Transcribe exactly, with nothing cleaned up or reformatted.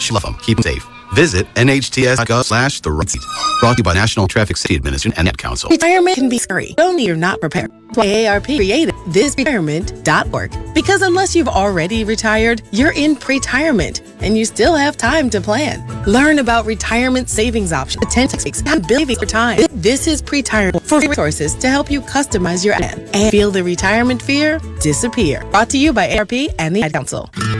wish you love them. Keep them safe. Visit N H T S dot gov slash the right seat. Brought to you by National Traffic Safety Administration and Ad Council. Retirement can be scary. Only you're not prepared. That's why A A R P created this retirement dot org. Because unless you've already retired, you're in pre-retirement and you still have time to plan. Learn about retirement savings options, attend techniques, and building for time. This is pre-retirement for resources to help you customize your plan and feel the retirement fear disappear. Brought to you by A A R P and the Ad Council.